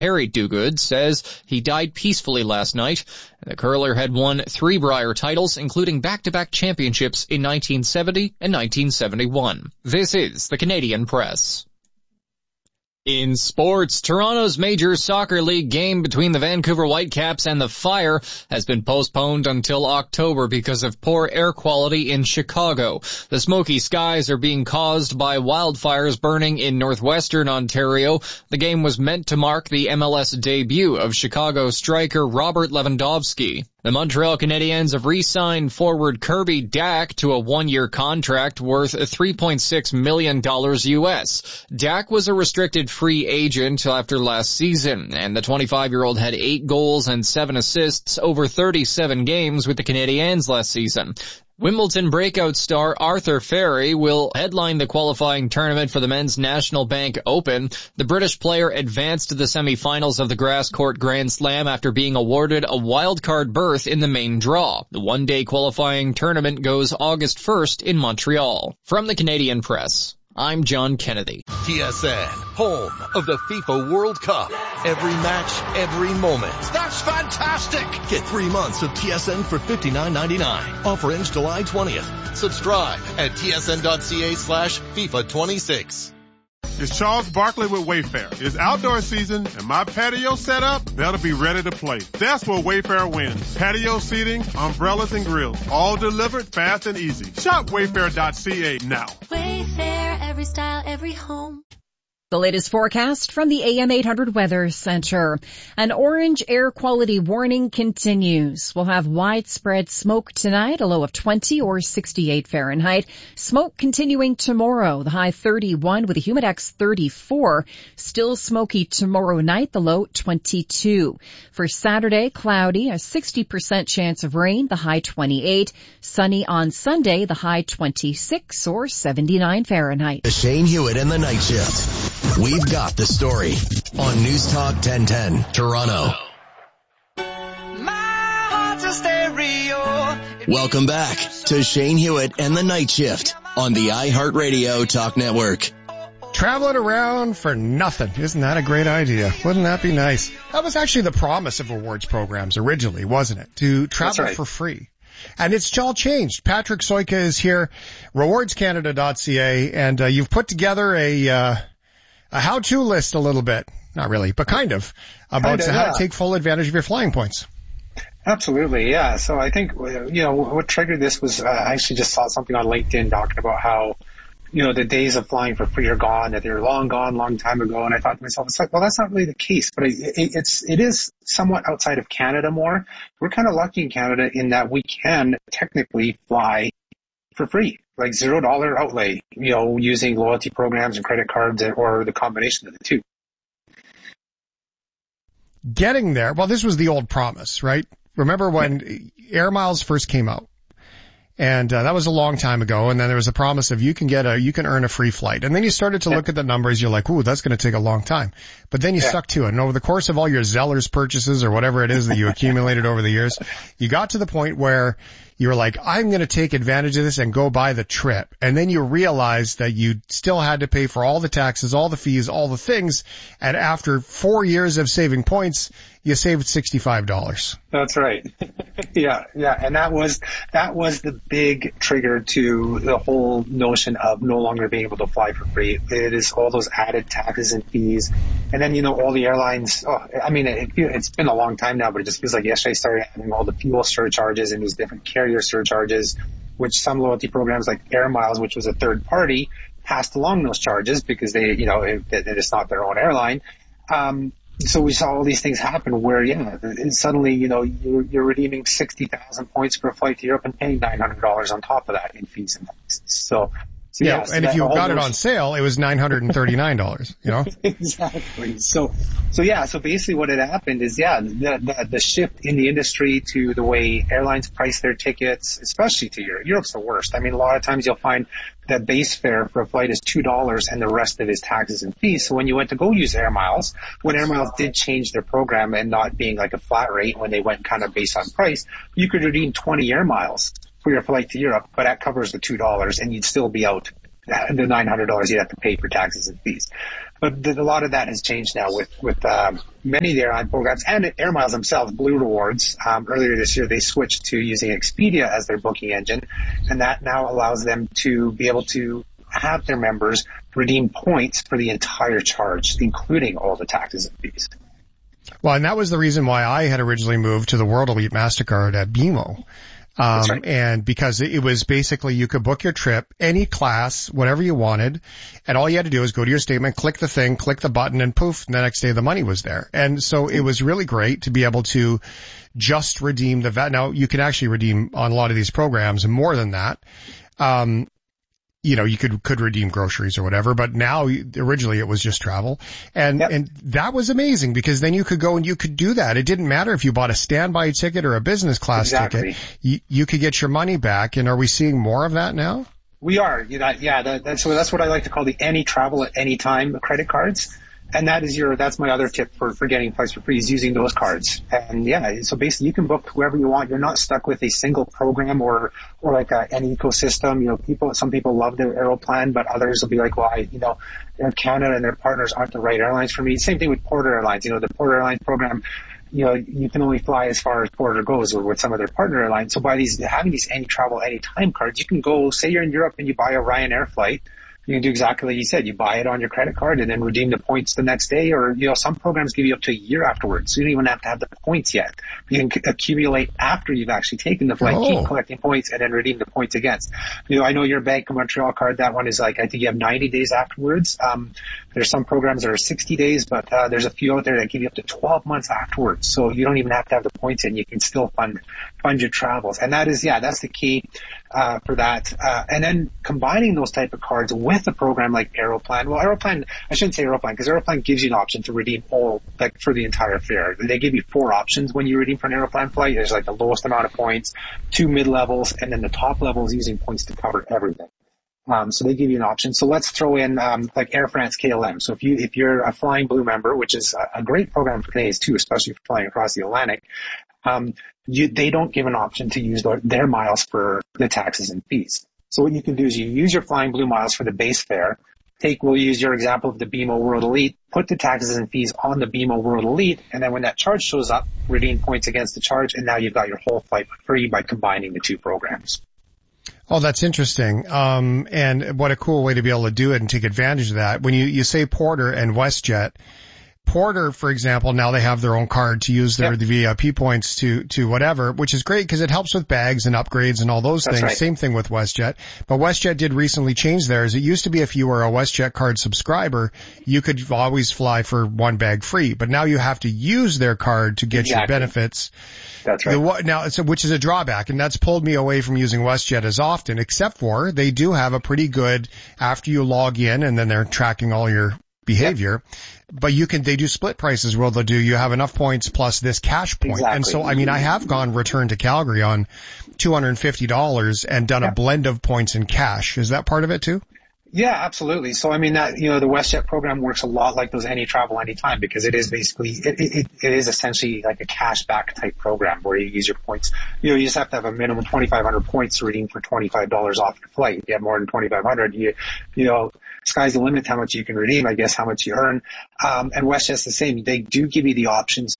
Harry Duguid says he died peacefully last night. The curler had won 3 Brier titles, including back-to-back championships in 1970 and 1971. This is the Canadian Press. In sports, Toronto's major soccer league game between the Vancouver Whitecaps and the Fire has been postponed until October because of poor air quality in Chicago. The smoky skies are being caused by wildfires burning in northwestern Ontario. The game was meant to mark the MLS debut of Chicago striker Robert Lewandowski. The Montreal Canadiens have re-signed forward Kirby Dach to a 1-year contract worth $3.6 million US. Dach was a restricted free agent after last season, and the 25-year-old had 8 goals and 7 assists over 37 games with the Canadiens last season. Wimbledon breakout star Arthur Ferry will headline the qualifying tournament for the Men's National Bank Open. The British player advanced to the semi-finals of the Grass Court Grand Slam after being awarded a wildcard berth in the main draw. The one-day qualifying tournament goes August 1st in Montreal. From the Canadian Press, I'm John Kennedy. TSN, home of the FIFA World Cup. Every match, every moment. That's fantastic! Get 3 months of TSN for $59.99. Offer ends July 20th. Subscribe at tsn.ca/FIFA26. It's Charles Barkley with Wayfair. It's outdoor season, and my patio set up, that'll be ready to play. That's where Wayfair wins. Patio seating, umbrellas, and grills, all delivered fast and easy. Shop Wayfair.ca now. Wayfair, every style, every home. The latest forecast from the AM 800 Weather Center. An orange air quality warning continues. We'll have widespread smoke tonight, a low of 20 or 68 Fahrenheit. Smoke continuing tomorrow, the high 31 with a humidex 34. Still smoky tomorrow night, the low 22. For Saturday, cloudy, a 60% chance of rain, the high 28. Sunny on Sunday, the high 26 or 79 Fahrenheit. Shane Hewitt and the Night Shift. We've got the story on News Talk 1010, Toronto. My heart's a stereo. Welcome back to Shane Hewitt and the Night Shift on the iHeartRadio Talk Network. Traveling around for nothing. Isn't that a great idea? Wouldn't that be nice? That was actually the promise of rewards programs originally, wasn't it? To travel for free. And it's all changed. Patrick Soika is here, rewardscanada.ca, and you've put together a how-to list a little bit. Not really, but kind of, about how to take full advantage of your flying points. Absolutely, yeah. So I think, what triggered this was I actually just saw something on LinkedIn talking about how, the days of flying for free are gone, that they're long gone, long time ago. And I thought to myself, it's like, well, that's not really the case, but it is somewhat outside of Canada more. We're kind of lucky in Canada in that we can technically fly for free, like $0 outlay, using loyalty programs and credit cards or the combination of the two. Getting there, well, this was the old promise, right? Remember when Air Miles first came out? And that was a long time ago. And then there was a promise of you can earn a free flight. And then you started to look at the numbers. You're like, ooh, that's going to take a long time. But then you stuck to it. And over the course of all your Zellers purchases or whatever it is that you accumulated over the years, you got to the point where you were like, I'm going to take advantage of this and go buy the trip. And then you realized that you still had to pay for all the taxes, all the fees, all the things. And after 4 years of saving points, you saved $65. That's right. Yeah. And that was the big trigger to the whole notion of no longer being able to fly for free. It is all those added taxes and fees. And then, all the airlines, it's been a long time now, but it just feels like yesterday started having all the fuel surcharges and these different carrier surcharges, which some loyalty programs like Air Miles, which was a third party, passed along those charges because they, it's not their own airline. So we saw all these things happen where, suddenly, you're redeeming 60,000 points for a flight to Europe and paying $900 on top of that in fees and taxes. So and if you got it on sale, it was $939, Exactly. So basically what had happened is, the shift in the industry to the way airlines price their tickets, especially to Europe. Europe's the worst. I mean, a lot of times you'll find that base fare for a flight is $2 and the rest of it is taxes and fees. So when you went to go use Air Miles, when Air Miles did change their program and not being like a flat rate when they went kind of based on price, you could redeem 20 Air Miles for your flight to Europe, but that covers the $2 and you'd still be out the $900 you'd have to pay for taxes and fees. But a lot of that has changed now with many of the airline programs and Air Miles themselves. Blue Rewards, earlier this year, they switched to using Expedia as their booking engine, and that now allows them to be able to have their members redeem points for the entire charge, including all the taxes and fees. Well, and that was the reason why I had originally moved to the World Elite MasterCard at BMO. Right. And because it was basically you could book your trip, any class, whatever you wanted, and all you had to do was go to your statement, click the thing, click the button, and poof, the next day the money was there. And so it was really great to be able to just redeem the VAT. Now, you can actually redeem on a lot of these programs more than that. You know, you could redeem groceries or whatever, but now originally it was just travel. And that was amazing because then you could go and you could do that. It didn't matter if you bought a standby ticket or a business class ticket. You could get your money back. And are we seeing more of that now? We are. That's what I like to call the any travel at any time credit cards. And that's my other tip for getting flights for free is using those cards. And so basically you can book whoever you want. You're not stuck with a single program or like an ecosystem. You know, some people love their Aeroplan, but others will be like, well, Air Canada and their partners aren't the right airlines for me. Same thing with Porter Airlines. You know, the Porter Airlines program, you know, you can only fly as far as Porter goes or with some of their partner airlines. So by having these any travel, any time cards, you can go, say you're in Europe and you buy a Ryanair flight. You can do exactly like you said. You buy it on your credit card and then redeem the points the next day. Or, you know, some programs give you up to a year afterwards. So you don't even have to have the points yet. You can accumulate after you've actually taken the flight, keep collecting points, and then redeem the points against. You know, I know your Bank of Montreal card, that one is like, I think you have 90 days afterwards. There's some programs that are 60 days, but there's a few out there that give you up to 12 months afterwards. So you don't even have to have the points in. You can still fund your travels. And that's the key for that. And then combining those type of cards with a program like Aeroplan. Well, Aeroplan, I shouldn't say Aeroplan because Aeroplan gives you an option to redeem all, like for the entire fare. They give you 4 options when you redeem for an Aeroplan flight. There's like the lowest amount of points, 2 mid-levels, and then the top level is using points to cover everything. So they give you an option. So let's throw in, like Air France KLM. So if you're a Flying Blue member, which is a great program for Canadians too, especially for flying across the Atlantic, they don't give an option to use their miles for the taxes and fees. So what you can do is you use your Flying Blue miles for the base fare. We'll use your example of the BMO World Elite, put the taxes and fees on the BMO World Elite, and then when that charge shows up, redeem points against the charge, and now you've got your whole flight for free by combining the two programs. Oh, that's interesting. And what a cool way to be able to do it and take advantage of that. When you say Porter and WestJet, Porter, for example, now they have their own card to use the VIP points to whatever, which is great because it helps with bags and upgrades and all those things. Right. Same thing with WestJet. But WestJet did recently change theirs. It used to be if you were a WestJet card subscriber, you could always fly for 1 bag free. But now you have to use their card to get your benefits. That's right. Now, which is a drawback, and that's pulled me away from using WestJet as often, except for they do have a pretty good, after you log in and then they're tracking all your behavior, but they do split prices where they'll do, you have enough points plus this cash point. Exactly. And so, I mean, I have gone return to Calgary on $250 and done a blend of points and cash. Is that part of it too? Yeah, absolutely. So, I mean, the WestJet program works a lot like those any travel, anytime, because it is basically, it is essentially like a cashback type program where you use your points. You just have to have a minimum 2,500 points to redeem for $25 off your flight. If you have more than 2,500, sky's the limit how much you can redeem, I guess, how much you earn. And WestJet's the same. They do give you the options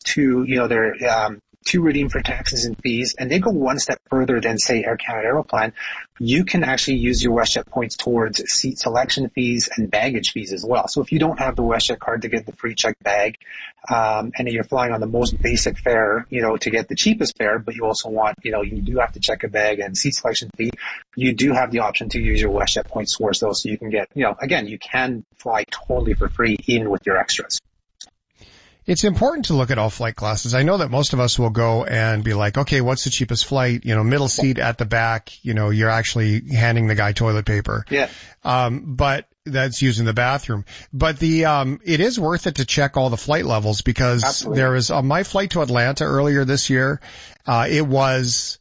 to redeem for taxes and fees, and they go one step further than, say, Air Canada Aeroplan. You can actually use your WestJet points towards seat selection fees and baggage fees as well. So if you don't have the WestJet card to get the free check bag, and you're flying on the most basic fare, to get the cheapest fare, but you also want, you do have to check a bag and seat selection fee, you do have the option to use your WestJet points towards those, so you can get, again, you can fly totally for free even with your extras. It's important to look at all flight classes. I know that most of us will go and be like, okay, what's the cheapest flight? Middle seat at the back, you're actually handing the guy toilet paper. Yeah. But that's using the bathroom. But it is worth it to check all the flight levels because Absolutely. There was my flight to Atlanta earlier this year. It was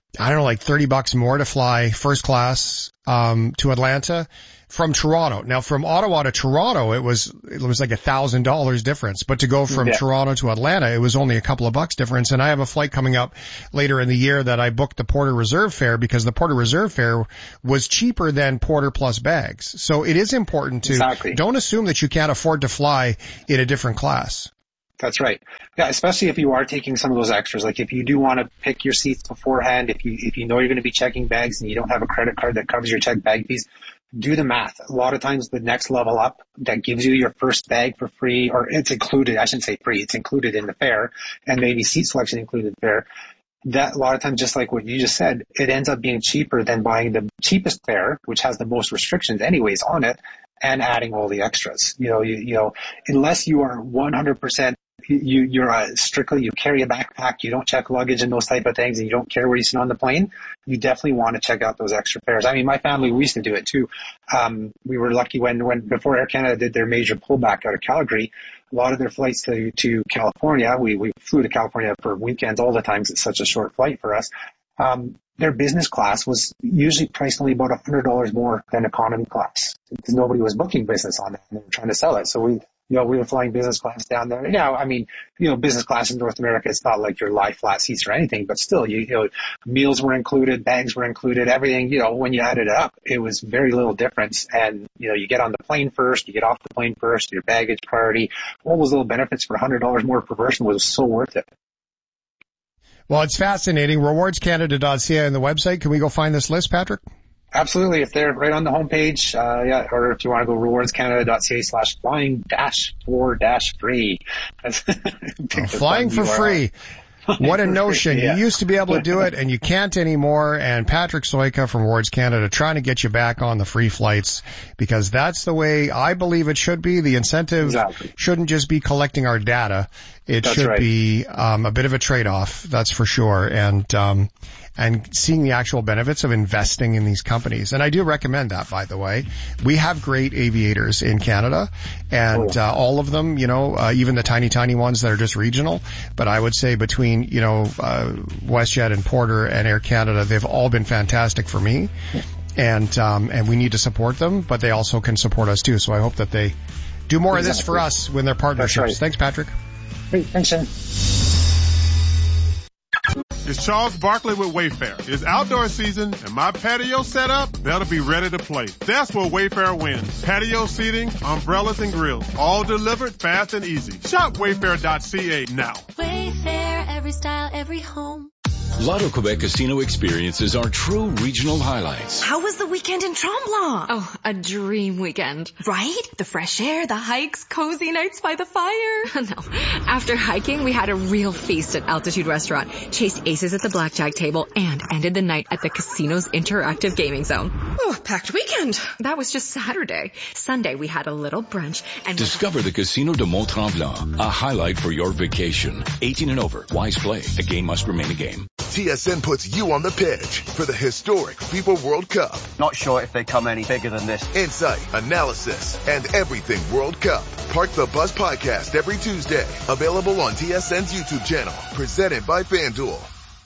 I don't know, like $30 more to fly first class, to Atlanta from Toronto. Now from Ottawa to Toronto, it was like $1,000 difference, but to go from Toronto to Atlanta, it was only a couple of bucks difference. And I have a flight coming up later in the year that I booked the Porter Reserve fare because the Porter Reserve fare was cheaper than Porter plus bags. So it is important to don't assume that you can't afford to fly in a different class. That's right. Yeah, especially if you are taking some of those extras. Like if you do want to pick your seats beforehand, if you know you're going to be checking bags and you don't have a credit card that covers your checked bag fees, do the math. A lot of times the next level up that gives you your first bag for free, or it's included, I shouldn't say free, it's included in the fare, and maybe seat selection included in the fare. That a lot of times, just like what you just said, it ends up being cheaper than buying the cheapest fare, which has the most restrictions anyways on it, and adding all the extras. You know, unless you are 100%, you're strictly, you carry a backpack, you don't check luggage and those type of things, and you don't care where you sit on the plane, you definitely want to check out those extra fares. I mean, my family, we used to do it too. We were lucky when before Air Canada did their major pullback out of Calgary, a lot of their flights to California, we flew to California for weekends all the time. It's such a short flight for us. Their business class was usually priced only about $100 more than economy class because nobody was booking business on it and they were trying to sell it. So we were flying business class down there. Now, I mean, business class in North America, it's not like your lie flat seats or anything, but still, meals were included, bags were included, everything, when you added it up, it was very little difference. And, you get on the plane first, you get off the plane first, your baggage priority, all those little benefits for $100 more per person was so worth it. Well, it's fascinating. RewardsCanada.ca on the website. Can we go find this list, Patrick? Absolutely. If they're right on the homepage, or if you want to go rewardscanada.ca/flying-for-free. Flying for free. What a notion. Yeah. You used to be able to do it and you can't anymore. And Patrick Soika from Rewards Canada trying to get you back on the free flights because that's the way I believe it should be. The incentive shouldn't just be collecting our data. It should be a bit of a trade-off, that's for sure. And seeing the actual benefits of investing in these companies. And I do recommend that, by the way. We have great aviators in Canada and all of them, even the tiny ones that are just regional. But I would say between, WestJet and Porter and Air Canada, they've all been fantastic for me. And we need to support them, but they also can support us too. So I hope that they do more of this for us when they're partnerships. Thanks, Patrick. Great. Thanks, Shane. It's Charles Barkley with Wayfair. It's outdoor season, and my patio set up, that'll be ready to play. That's where Wayfair wins. Patio seating, umbrellas, and grills. All delivered fast and easy. Shop Wayfair.ca now. Wayfair, every style, every home. Lotto Quebec Casino experiences are true regional highlights. How was the weekend in Tremblant? Oh, a dream weekend. Right? The fresh air, the hikes, cozy nights by the fire. No. After hiking, we had a real feast at Altitude Restaurant, chased aces at the blackjack table, and ended the night at the casino's interactive gaming zone. Oh, packed weekend. That was just Saturday. Sunday, we had a little brunch and... Discover the Casino de Mont-Tremblant, a highlight for your vacation. 18 and over. Wise play. A game must remain a game. TSN puts you on the pitch for the historic FIFA World Cup. Not sure if they come any bigger than this. Insight, analysis, and everything World Cup. Park the Bus podcast every Tuesday. Available on TSN's YouTube channel. Presented by FanDuel.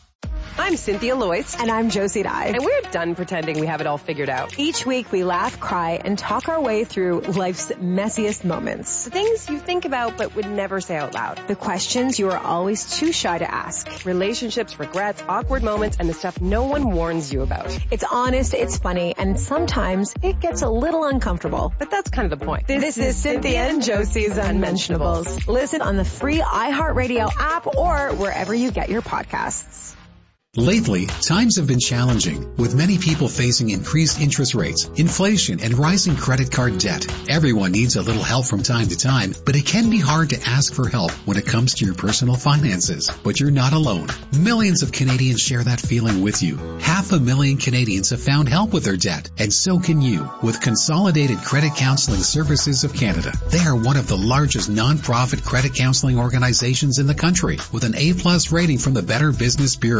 I'm Cynthia Loyce. And I'm Josie Dye. And we're done pretending we have it all figured out. Each week we laugh, cry, and talk our way through life's messiest moments. The things you think about but would never say out loud. The questions you are always too shy to ask. Relationships, regrets, awkward moments, and the stuff no one warns you about. It's honest, it's funny, and sometimes it gets a little uncomfortable. But that's kind of the point. This is Cynthia and Josie's Unmentionables. Listen on the free iHeartRadio app or wherever you get your podcasts. Lately, times have been challenging, with many people facing increased interest rates, inflation, and rising credit card debt. Everyone needs a little help from time to time, but it can be hard to ask for help when it comes to your personal finances. But you're not alone. Millions of Canadians share that feeling with you. 500,000 Canadians have found help with their debt, and so can you, with Consolidated Credit Counseling Services of Canada. They are one of the largest non-profit credit counseling organizations in the country, with an A+ rating from the Better Business Bureau.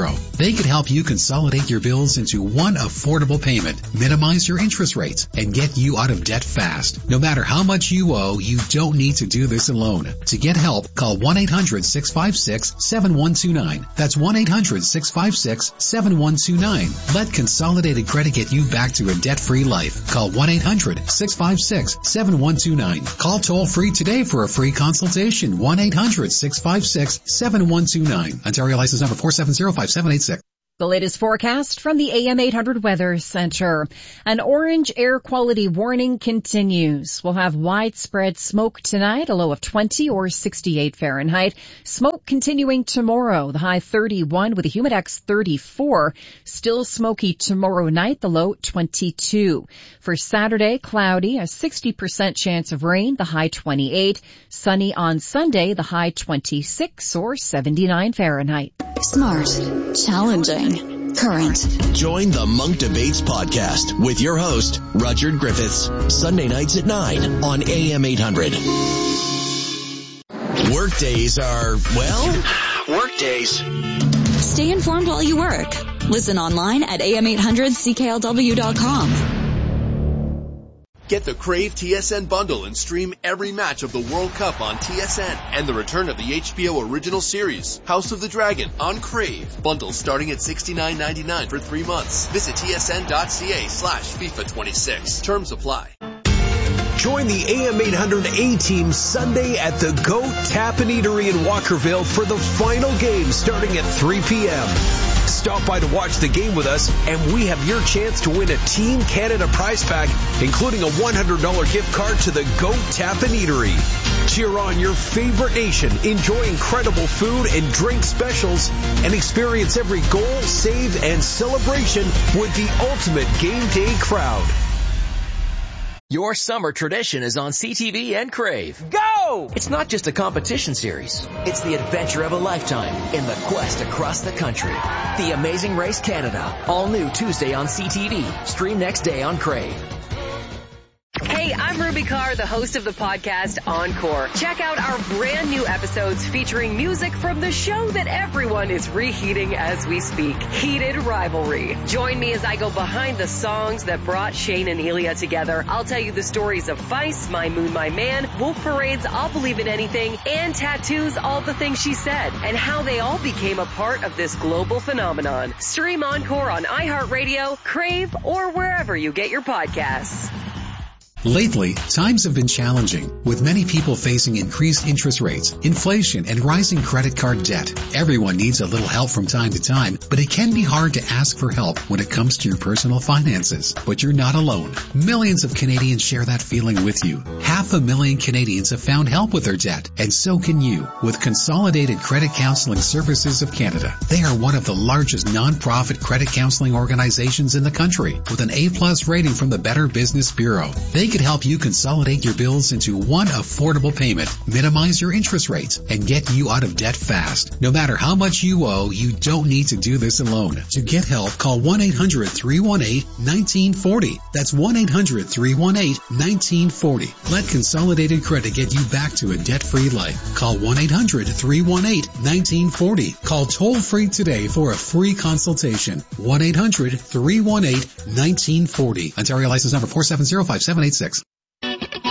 They could help you consolidate your bills into one affordable payment, minimize your interest rates, and get you out of debt fast. No matter how much you owe, you don't need to do this alone. To get help, call 1-800-656-7129. That's 1-800-656-7129. Let Consolidated Credit get you back to a debt-free life. Call 1-800-656-7129. Call toll-free today for a free consultation. 1-800-656-7129. Ontario license number 4705786. The latest forecast from the AM 800 Weather Center. An orange air quality warning continues. We'll have widespread smoke tonight, a low of 20 or 68 Fahrenheit. Smoke continuing tomorrow, the high 31 with a humidex 34. Still smoky tomorrow night, the low 22. For Saturday, cloudy, a 60% chance of rain, the high 28. Sunny on Sunday, the high 26 or 79 Fahrenheit. Smart. Challenging. Current. Join the Monk Debates podcast with your host, Rudyard Griffiths, Sunday nights at 9 on AM 800. Workdays are, well, workdays. Stay informed while you work. Listen online at am800CKLW.com. Get the Crave TSN bundle and stream every match of the World Cup on TSN and the return of the HBO original series, House of the Dragon, on Crave. Bundles starting at $69.99 for 3 months. Visit tsn.ca/FIFA26. Terms apply. Join the AM 800 A-Team Sunday at the Goat Tap and Eatery in Walkerville for the final game starting at 3 p.m. Stop by to watch the game with us, and we have your chance to win a Team Canada prize pack, including a $100 gift card to the Goat Tap and Eatery. Cheer on your favorite nation, enjoy incredible food and drink specials, and experience every goal, save, and celebration with the ultimate game day crowd. Your summer tradition is on CTV and Crave. Go! It's not just a competition series. It's the adventure of a lifetime in the quest across the country. The Amazing Race Canada. All new Tuesday on CTV. Stream next day on Crave. Hey, I'm Ruby Carr, the host of the podcast Encore. Check out our brand new episodes featuring music from the show that everyone is reheating as we speak, Heated Rivalry. Join me as I go behind the songs that brought Shane and Elia together. I'll tell you the stories of Vice, My Moon, My Man, Wolf Parade's I'll Believe in Anything, and Tattoo's All the Things She Said, and how they all became a part of this global phenomenon. Stream Encore on iHeartRadio, Crave, or wherever you get your podcasts. Lately, times have been challenging, with many people facing increased interest rates, inflation, and rising credit card debt. Everyone needs a little help from time to time, but it can be hard to ask for help when it comes to your personal finances. But you're not alone. Millions of Canadians share that feeling with you. 500,000 Canadians have found help with their debt, and so can you, with Consolidated Credit Counseling Services of Canada. They are one of the largest non-profit credit counseling organizations in the country, with an A+ rating from the Better Business Bureau. They could help you consolidate your bills into one affordable payment, minimize your interest rates, and get you out of debt fast. No matter how much you owe, you don't need to do this alone. To get help, call 1-800-318-1940. That's 1-800-318-1940. Let Consolidated Credit get you back to a debt-free life. Call 1-800-318-1940. Call toll-free today for a free consultation. 1-800-318-1940. Ontario license number 4705786.